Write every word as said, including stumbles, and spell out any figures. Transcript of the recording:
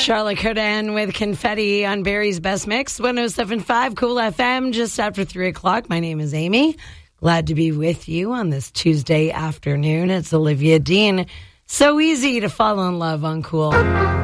Charlotte Codan with Confetti on Barry's Best Mix, one oh seven point five Cool F M, just after three o'clock. My name is Amy. Glad to be with you on this Tuesday afternoon. It's Olivia Dean. So easy to fall in love on Cool.